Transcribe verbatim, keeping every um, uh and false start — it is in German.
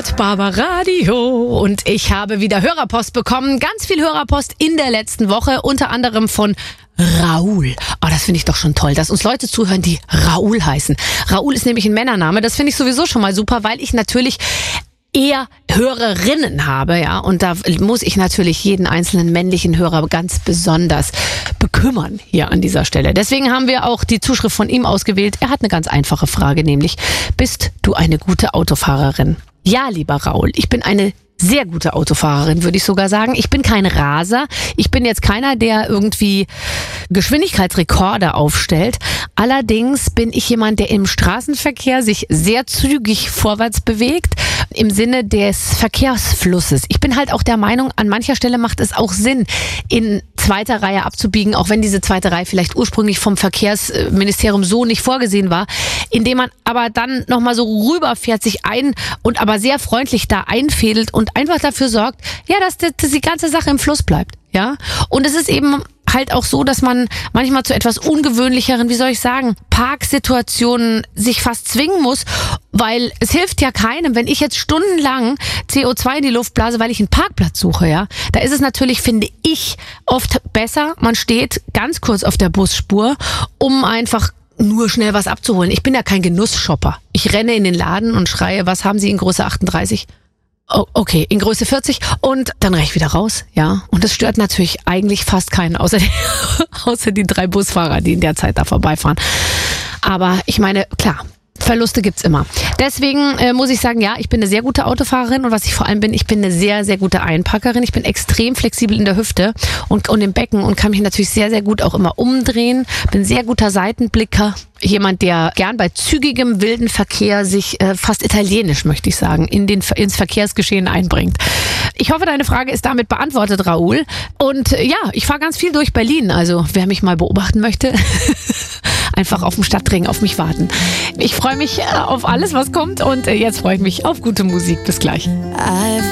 hört Barbaradio und ich habe wieder Hörerpost bekommen. Ganz viel Hörerpost in der letzten Woche, unter anderem von Raoul. Oh, das finde ich doch schon toll, dass uns Leute zuhören, die Raoul heißen. Raoul ist nämlich ein Männername. Das finde ich sowieso schon mal super, weil ich natürlich eher Hörerinnen habe, ja, und da muss ich natürlich jeden einzelnen männlichen Hörer ganz besonders bekümmern hier an dieser Stelle. Deswegen haben wir auch die Zuschrift von ihm ausgewählt. Er hat eine ganz einfache Frage, nämlich: Bist du eine gute Autofahrerin? Ja, lieber Raoul, ich bin eine sehr gute Autofahrerin, würde ich sogar sagen. Ich bin kein Raser. Ich bin jetzt keiner, der irgendwie Geschwindigkeitsrekorde aufstellt. Allerdings bin ich jemand, der im Straßenverkehr sich sehr zügig vorwärts bewegt, im Sinne des Verkehrsflusses. Ich bin halt auch der Meinung, an mancher Stelle macht es auch Sinn, in zweiter Reihe abzubiegen, auch wenn diese zweite Reihe vielleicht ursprünglich vom Verkehrsministerium so nicht vorgesehen war, indem man aber dann nochmal so rüberfährt, sich ein und aber sehr freundlich da einfädelt und einfach dafür sorgt, ja, dass, dass die ganze Sache im Fluss bleibt, ja. Und es ist eben halt auch so, dass man manchmal zu etwas ungewöhnlicheren, wie soll ich sagen, Parksituationen sich fast zwingen muss, weil es hilft ja keinem, wenn ich jetzt stundenlang C O zwei in die Luft blase, weil ich einen Parkplatz suche, ja. Da ist es natürlich, finde ich, oft besser, man steht ganz kurz auf der Busspur, um einfach nur schnell was abzuholen. Ich bin ja kein Genussshopper. Ich renne in den Laden und schreie, was haben Sie in Größe achtunddreißig? Oh, okay, in Größe vierzig und dann reich ich wieder raus, ja. Und das stört natürlich eigentlich fast keinen, außer die, außer die drei Busfahrer, die in der Zeit da vorbeifahren. Aber ich meine, klar, Verluste gibt's immer. Deswegen äh, muss ich sagen, ja, ich bin eine sehr gute Autofahrerin und was ich vor allem bin, ich bin eine sehr, sehr gute Einpackerin. Ich bin extrem flexibel in der Hüfte und, und im Becken und kann mich natürlich sehr, sehr gut auch immer umdrehen. Bin sehr guter Seitenblicker. Jemand, der gern bei zügigem, wilden Verkehr sich äh, fast italienisch, möchte ich sagen, in den, ins Verkehrsgeschehen einbringt. Ich hoffe, deine Frage ist damit beantwortet, Raoul. Und äh, ja, ich fahre ganz viel durch Berlin. Also wer mich mal beobachten möchte, einfach auf dem Stadtring auf mich warten. Ich freue mich äh, auf alles, was kommt und äh, jetzt freue ich mich auf gute Musik. Bis gleich.